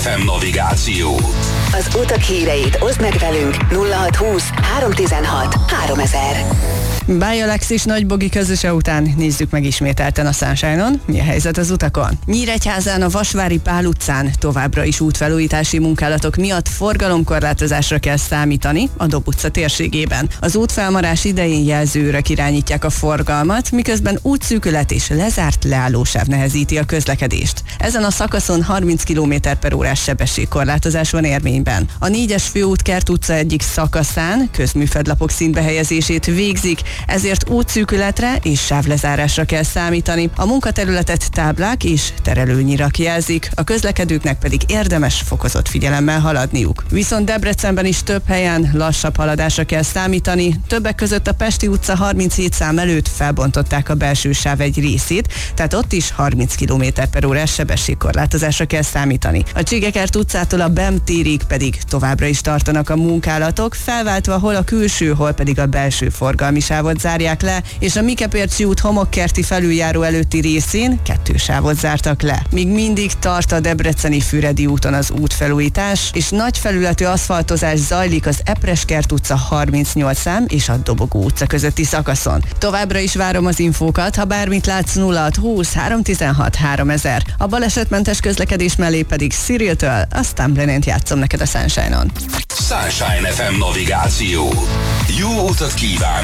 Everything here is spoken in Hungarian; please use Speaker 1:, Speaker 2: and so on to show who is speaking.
Speaker 1: FM navigáció.
Speaker 2: Az utak híreit oszd meg velünk 0620 316 3000.
Speaker 3: Báj Alexis nagybogi közöse után nézzük meg ismételten a Sunshine-on. Mi a helyzet az utakon? Nyíregyházán a Vasvári Pál utcán továbbra is útfelújítási munkálatok miatt forgalomkorlátozásra kell számítani a Dob utca térségében. Az útfelmarás idején jelzőre irányítják a forgalmat, miközben útszűkület és lezárt leállósáv nehezíti a közlekedést. Ezen a szakaszon 30 km/h sebességkorlátozás van érvényben. A 4-es főút Kert utca egyik szakaszán közműfedlapok színbehelyezését végzik, ezért útszűkületre és sávlezárásra kell számítani. A munkaterületet táblák és terelőnyirak jelzik, a közlekedőknek pedig érdemes fokozott figyelemmel haladniuk. Viszont Debrecenben is több helyen lassabb haladásra kell számítani, többek között a Pesti utca 37 szám előtt felbontották a belső sáv egy részét, tehát ott is 30 km/h sebességkorlátozásra kell számítani. A Csigekert utcától a Bem térig pedig továbbra is tartanak a munkálatok, felváltva hol a külső, hol pedig a belső forgalmi sávot zárják le, és a Mikepércsi út homokkerti felüljáró előtti részén 2 sávot zártak le. Még mindig tart a debreceni Füredi úton az útfelújítás, és nagy felületű aszfaltozás zajlik az Epreskert utca 38 szám és a Dobogó utca közötti szakaszon. Továbbra is várom az infókat, ha bármit látsz 0620 316 3000. A balesetmentes közlekedés mellé pedig Cyril-től a Stumblenent játszom neked a Sunshine-on.
Speaker 1: Sunshine FM navigáció. Jó utat kíván!